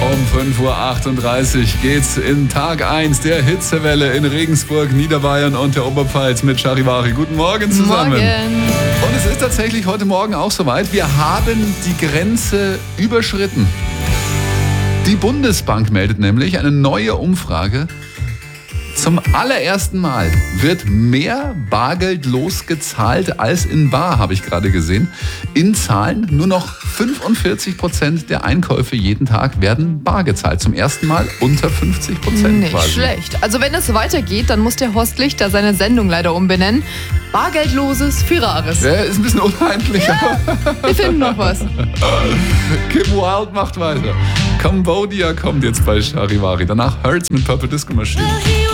Um 5.38 Uhr geht's in Tag 1 der Hitzewelle in Regensburg, Niederbayern und der Oberpfalz mit Charivari. Guten Morgen zusammen. Morgen. Und es ist tatsächlich heute Morgen auch soweit. Wir haben die Grenze überschritten. Die Bundesbank meldet nämlich eine neue Umfrage. Zum allerersten Mal wird mehr Bargeld losgezahlt als in bar, habe ich gerade gesehen. In Zahlen nur noch 45% der Einkäufe jeden Tag werden bar gezahlt. Zum ersten Mal unter 50% Nicht quasi. schlecht. Also wenn es so weitergeht, dann muss der Horst Lichter seine Sendung leider umbenennen. Bargeldloses für Rares. Ja, ist ein bisschen unheimlich, aber Wir finden noch was. Kim Wilde macht weiter. Cambodia kommt jetzt bei Charivari. Danach Hurts mit Purple Disco Machine.